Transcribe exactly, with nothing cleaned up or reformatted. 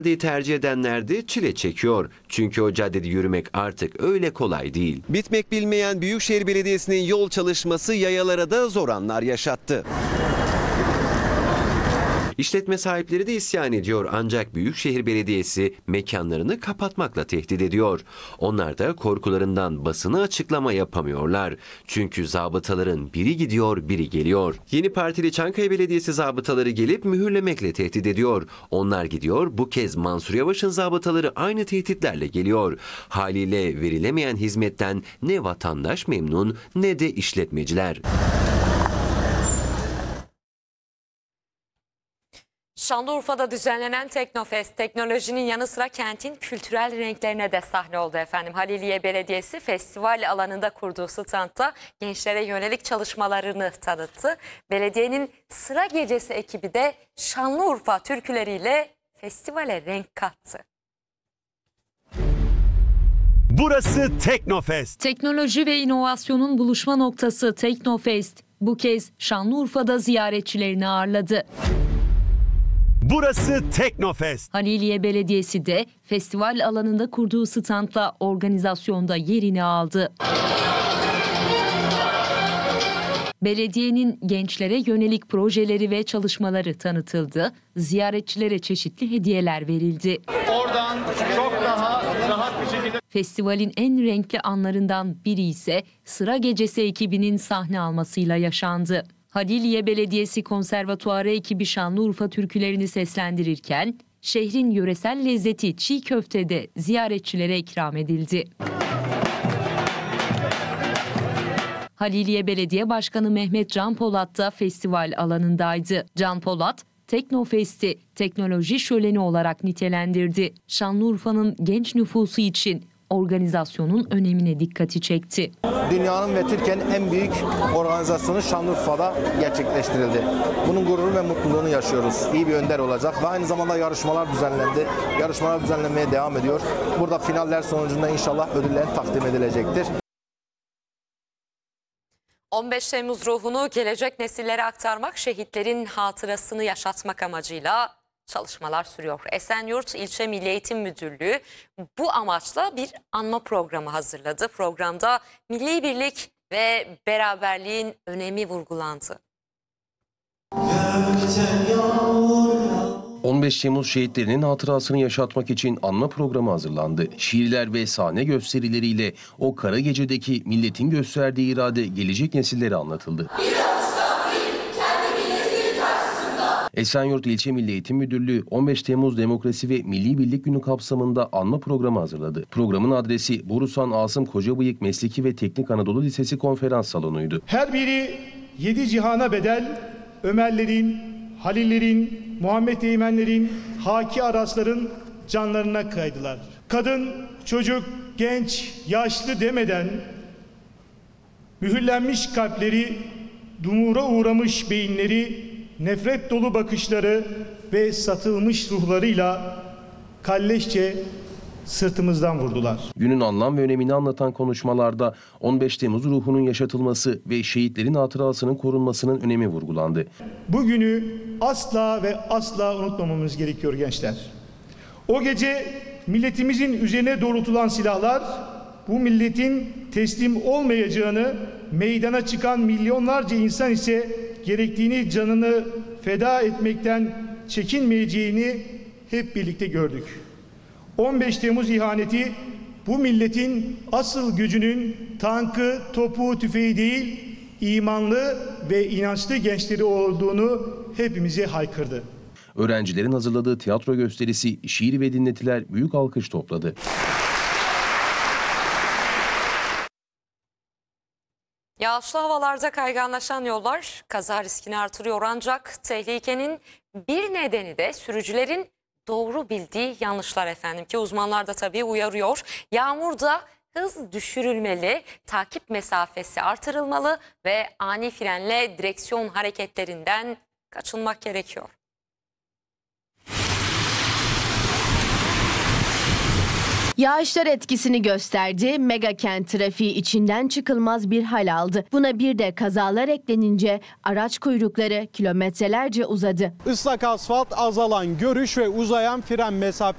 tercih edenler de çile çekiyor. Çünkü o caddede yürümek artık öyle kolay değil. Bitmek bilmeyen Büyükşehir Belediyesi'nin yol çalışması yayalara da zor anlar yaşattı. İşletme sahipleri de isyan ediyor ancak Büyükşehir Belediyesi mekanlarını kapatmakla tehdit ediyor. Onlar da korkularından basına açıklama yapamıyorlar. Çünkü zabıtaların biri gidiyor, biri geliyor. Yeni Partili Çankaya Belediyesi zabıtaları gelip mühürlemekle tehdit ediyor. Onlar gidiyor, bu kez Mansur Yavaş'ın zabıtaları aynı tehditlerle geliyor. Haliyle verilemeyen hizmetten ne vatandaş memnun ne de işletmeciler. Şanlıurfa'da düzenlenen Teknofest, teknolojinin yanı sıra kentin kültürel renklerine de sahne oldu efendim. Haliliye Belediyesi festival alanında kurduğu standta gençlere yönelik çalışmalarını tanıttı. Belediyenin Sıra Gecesi ekibi de Şanlıurfa türküleriyle festivale renk kattı. Burası Teknofest. Teknoloji ve inovasyonun buluşma noktası Teknofest bu kez Şanlıurfa'da ziyaretçilerini ağırladı. Burası Teknofest. Haliliye Belediyesi de festival alanında kurduğu standla organizasyonda yerini aldı. Belediyenin gençlere yönelik projeleri ve çalışmaları tanıtıldı. Ziyaretçilere çeşitli hediyeler verildi. Oradan çok daha rahat bir şekilde... Festivalin en renkli anlarından biri ise Sıra Gecesi ekibinin sahne almasıyla yaşandı. Haliliye Belediyesi Konservatuarı ekibi Şanlıurfa türkülerini seslendirirken şehrin yöresel lezzeti çiğ köfte de ziyaretçilere ikram edildi. Haliliye Belediye Başkanı Mehmet Can Polat da festival alanındaydı. Can Polat, Teknofest'i teknoloji şöleni olarak nitelendirdi. Şanlıurfa'nın genç nüfusu için organizasyonun önemine dikkati çekti. Dünyanın ve Türkiye'nin en büyük organizasyonu Şanlıurfa'da gerçekleştirildi. Bunun gururu ve mutluluğunu yaşıyoruz. İyi bir önder olacak ve aynı zamanda yarışmalar düzenlendi. Yarışmalar düzenlenmeye devam ediyor. Burada finaller sonucunda inşallah ödüller takdim edilecektir. on beş Temmuz ruhunu gelecek nesillere aktarmak, şehitlerin hatırasını yaşatmak amacıyla çalışmalar sürüyor. Esenyurt İlçe Milli Eğitim Müdürlüğü bu amaçla bir anma programı hazırladı. Programda milli birlik ve beraberliğin önemi vurgulandı. on beş Temmuz şehitlerinin hatırasını yaşatmak için anma programı hazırlandı. Şiirler ve sahne gösterileriyle o kara gecedeki milletin gösterdiği irade gelecek nesillere anlatıldı. Esenyurt İlçe Milli Eğitim Müdürlüğü on beş Temmuz Demokrasi ve Milli Birlik Günü kapsamında anma programı hazırladı. Programın adresi Borusan Asım Kocabıyık Mesleki ve Teknik Anadolu Lisesi konferans salonuydu. Her biri yedi cihana bedel Ömerlerin, Halillerin, Muhammed Eymenlerin, Haki Arasların canlarına kaydılar. Kadın, çocuk, genç, yaşlı demeden mühürlenmiş kalpleri, dumura uğramış beyinleri, nefret dolu bakışları ve satılmış ruhlarıyla kalleşçe sırtımızdan vurdular. Günün anlam ve önemini anlatan konuşmalarda on beş Temmuz ruhunun yaşatılması ve şehitlerin hatırasının korunmasının önemi vurgulandı. Bugünü asla ve asla unutmamamız gerekiyor gençler. O gece milletimizin üzerine doğrultulan silahlar bu milletin teslim olmayacağını, meydana çıkan milyonlarca insan ise gerektiğini canını feda etmekten çekinmeyeceğini hep birlikte gördük. on beş Temmuz ihaneti bu milletin asıl gücünün tankı, topu, tüfeği değil, imanlı ve inançlı gençleri olduğunu hepimize haykırdı. Öğrencilerin hazırladığı tiyatro gösterisi, şiir ve dinletiler büyük alkış topladı. Yağışlı havalarda kayganlaşan yollar kaza riskini artırıyor ancak tehlikenin bir nedeni de sürücülerin doğru bildiği yanlışlar efendim ki uzmanlar da tabii uyarıyor. Yağmurda hız düşürülmeli, takip mesafesi artırılmalı ve ani frenle direksiyon hareketlerinden kaçınmak gerekiyor. Yağışlar etkisini gösterdi, mega kent trafiği içinden çıkılmaz bir hal aldı. Buna bir de kazalar eklenince araç kuyrukları kilometrelerce uzadı. Islak asfalt, azalan görüş ve uzayan fren mesafesi